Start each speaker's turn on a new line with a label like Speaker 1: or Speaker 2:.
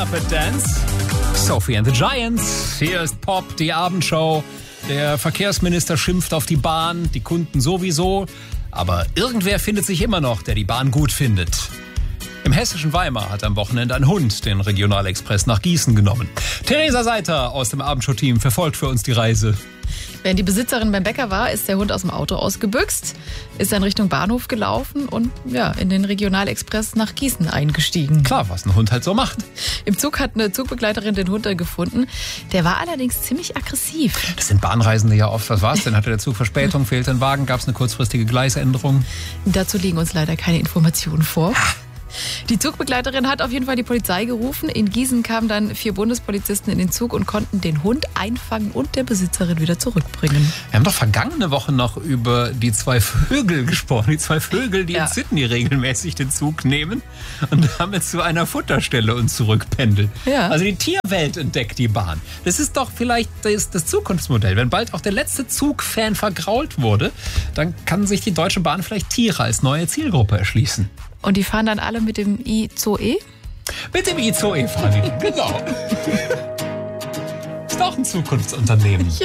Speaker 1: Up and Dance. Sophie and the Giants. Hier ist Pop, die Abendshow. Der Verkehrsminister schimpft auf die Bahn, die Kunden sowieso. Aber irgendwer findet sich immer noch, der die Bahn gut findet. Im hessischen Weimar hat am Wochenende ein Hund den Regionalexpress nach Gießen genommen. Theresa Seiter aus dem Abendshow-Team verfolgt für uns die Reise.
Speaker 2: Während die Besitzerin beim Bäcker war, ist der Hund aus dem Auto ausgebüxt, ist dann Richtung Bahnhof gelaufen und in den Regionalexpress nach Gießen eingestiegen.
Speaker 1: Klar, was ein Hund halt so macht.
Speaker 2: Im Zug hat eine Zugbegleiterin den Hund dann gefunden. Der war allerdings ziemlich aggressiv.
Speaker 1: Das sind Bahnreisende ja oft. Was war's denn? Hatte der Zug Verspätung, fehlte ein Wagen, gab es eine kurzfristige Gleisänderung?
Speaker 2: Dazu liegen uns leider keine Informationen vor. Die Zugbegleiterin hat auf jeden Fall die Polizei gerufen. In Gießen kamen dann 4 Bundespolizisten in den Zug und konnten den Hund einfangen und der Besitzerin wieder zurückbringen.
Speaker 1: Wir haben doch vergangene Woche noch über die 2 Vögel gesprochen. Die 2 Vögel, die in Sydney regelmäßig den Zug nehmen und damit zu einer Futterstelle und zurückpendeln.
Speaker 2: Ja.
Speaker 1: Also die Tierwelt entdeckt die Bahn. Das ist doch vielleicht das Zukunftsmodell. Wenn bald auch der letzte Zugfan vergrault wurde, dann kann sich die Deutsche Bahn vielleicht Tiere als neue Zielgruppe erschließen.
Speaker 2: Und die fahren dann alle mit dem ICE?
Speaker 1: Mit dem ICE fahren die. Genau. Ist auch ein Zukunftsunternehmen.